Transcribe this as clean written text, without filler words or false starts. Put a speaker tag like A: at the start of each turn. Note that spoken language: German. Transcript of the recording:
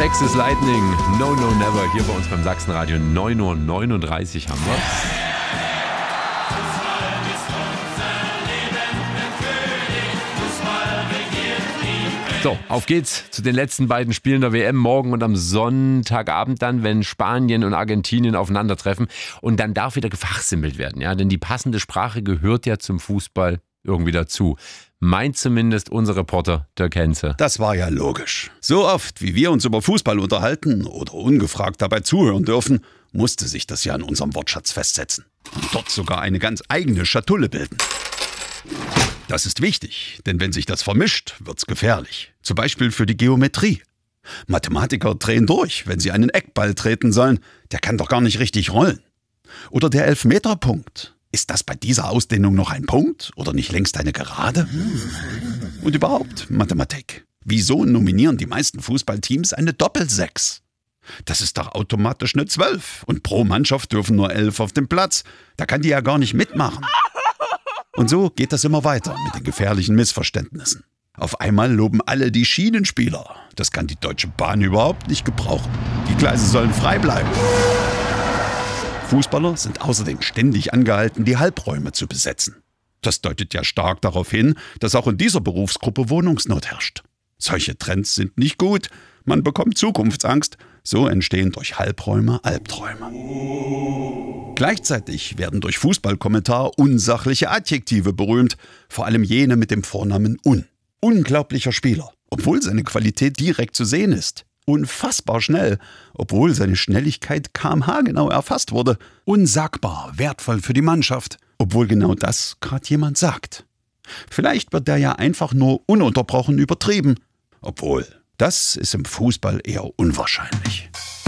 A: Texas Lightning, No No Never, hier bei uns beim Sachsenradio. 9:39 Uhr haben wir. So, auf geht's zu den letzten beiden Spielen der WM, morgen und am Sonntagabend dann, wenn Spanien und Argentinien aufeinandertreffen. Und dann darf wieder gefachsimpelt werden, ja, denn die passende Sprache gehört ja zum Fußball irgendwie dazu. Meint zumindest unser Reporter Dirk Henze.
B: Das war ja logisch. So oft, wie wir uns über Fußball unterhalten oder ungefragt dabei zuhören dürfen, musste sich das ja in unserem Wortschatz festsetzen. Und dort sogar eine ganz eigene Schatulle bilden. Das ist wichtig, denn wenn sich das vermischt, wird's gefährlich. Zum Beispiel für die Geometrie. Mathematiker drehen durch, wenn sie einen Eckball treten sollen. Der kann doch gar nicht richtig rollen. Oder der Elfmeterpunkt. Ist das bei dieser Ausdehnung noch ein Punkt oder nicht längst eine Gerade? Und überhaupt, Mathematik. Wieso nominieren die meisten Fußballteams eine Doppelsechs? Das ist doch automatisch eine 12. Und pro Mannschaft dürfen nur 11 auf dem Platz. Da kann die ja gar nicht mitmachen. Und so geht das immer weiter mit den gefährlichen Missverständnissen. Auf einmal loben alle die Schienenspieler. Das kann die Deutsche Bahn überhaupt nicht gebrauchen. Die Gleise sollen frei bleiben. Fußballer sind außerdem ständig angehalten, die Halbräume zu besetzen. Das deutet ja stark darauf hin, dass auch in dieser Berufsgruppe Wohnungsnot herrscht. Solche Trends sind nicht gut. Man bekommt Zukunftsangst. So entstehen durch Halbräume Albträume. Gleichzeitig werden durch Fußballkommentar unsachliche Adjektive berühmt, vor allem jene mit dem Vornamen Un. Unglaublicher Spieler, obwohl seine Qualität direkt zu sehen ist. Unfassbar schnell, obwohl seine Schnelligkeit kmh-genau erfasst wurde. Unsagbar wertvoll für die Mannschaft, obwohl genau das gerade jemand sagt. Vielleicht wird der ja einfach nur ununterbrochen übertrieben, obwohl das ist im Fußball eher unwahrscheinlich.